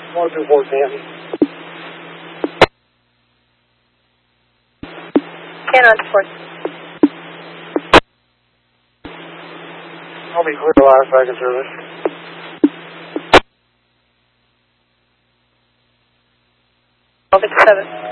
124 Sandy. 10 on 4. I'll be clear last second service. I'll be 7.